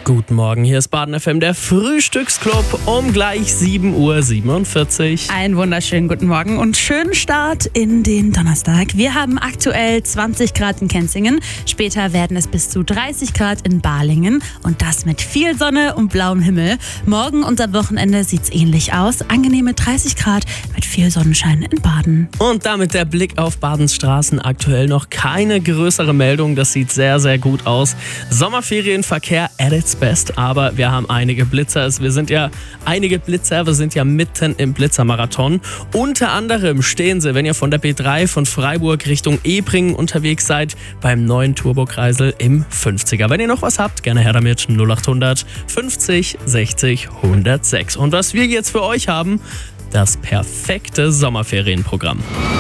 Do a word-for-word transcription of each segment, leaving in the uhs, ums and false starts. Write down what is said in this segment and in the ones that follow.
Guten Morgen, hier ist Baden F M, der Frühstücksclub um gleich sieben Uhr siebenundvierzig. Einen wunderschönen guten Morgen und schönen Start in den Donnerstag. Wir haben aktuell zwanzig Grad in Kenzingen, später werden es bis zu dreißig Grad in Balingen und das mit viel Sonne und blauem Himmel. Morgen und am Wochenende sieht's ähnlich aus, angenehme dreißig Grad mit viel Sonnenschein in Baden. Und damit der Blick auf Badens Straßen, aktuell noch keine größere Meldung, das sieht sehr, sehr gut aus. Sommerferienverkehr at its best, aber wir haben einige Blitzer. Wir sind ja einige Blitzer, wir sind ja mitten im Blitzermarathon. Unter anderem stehen sie, wenn ihr von der B drei von Freiburg Richtung Ebringen unterwegs seid, beim neuen Turbokreisel im fünfziger. Wenn ihr noch was habt, gerne her damit, null acht hundert fünfzig sechzig hundertsechs. Und was wir jetzt für euch haben, das perfekte Sommerferienprogramm.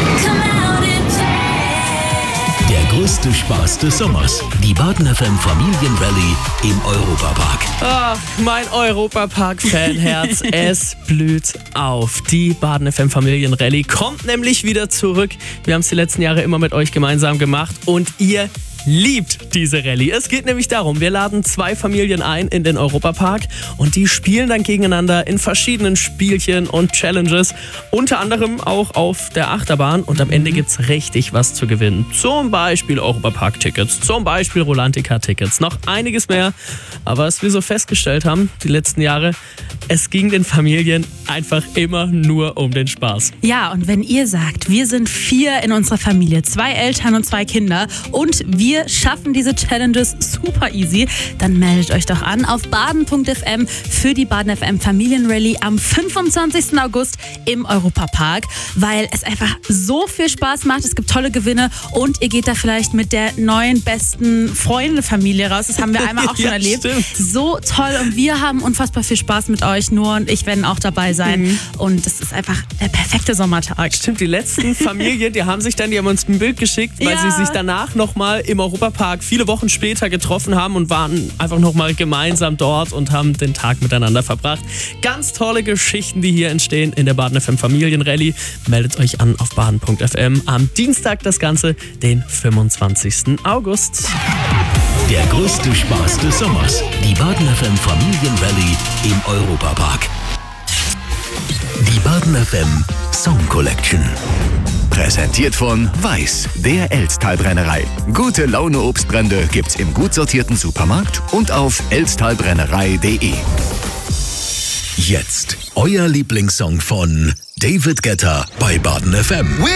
Der größte Spaß des Sommers. Die Baden F M Familienrallye im Europapark. Ach, mein Europapark-Fanherz, es blüht auf. Die Baden F M Familienrallye kommt nämlich wieder zurück. Wir haben es die letzten Jahre immer mit euch gemeinsam gemacht und ihr liebt diese Rallye. Es geht nämlich darum, wir laden zwei Familien ein in den Europapark und die spielen dann gegeneinander in verschiedenen Spielchen und Challenges, unter anderem auch auf der Achterbahn und am Ende gibt's richtig was zu gewinnen. Zum Beispiel Europapark-Tickets, zum Beispiel Rolantica-Tickets, noch einiges mehr. Aber was wir so festgestellt haben, die letzten Jahre, es ging den Familien einfach immer nur um den Spaß. Ja, und wenn ihr sagt, wir sind vier in unserer Familie, zwei Eltern und zwei Kinder und wir Wir schaffen diese Challenges super easy, dann meldet euch doch an auf baden punkt f m für die Baden F M Familienrallye am fünfundzwanzigsten August im Europapark, weil es einfach so viel Spaß macht. Es gibt tolle Gewinne und ihr geht da vielleicht mit der neuen besten Freunde-Familie raus. Das haben wir einmal auch schon ja, erlebt. Stimmt. So toll und wir haben unfassbar viel Spaß mit euch. Noah und ich werden auch dabei sein mhm. und es ist einfach der perfekte Sommertag. Stimmt, die letzten Familien, die haben sich dann, die haben uns ein Bild geschickt, weil ja. sie sich danach nochmal im Europapark viele Wochen später getroffen haben und waren einfach nochmal gemeinsam dort und haben den Tag miteinander verbracht. Ganz tolle Geschichten, die hier entstehen in der Baden F M Familienrallye. Meldet euch an auf baden punkt f m. Am Dienstag das Ganze, den fünfundzwanzigsten August. Der größte Spaß des Sommers. Die Baden F M Familienrallye im Europapark. Die Baden F M Song Collection. Präsentiert von Weiß, der Elztal-Brennerei. Gute Laune Obstbrände gibt's im gut sortierten Supermarkt und auf elztalbrennerei punkt de. Jetzt euer Lieblingssong von David Guetta bei Baden F M.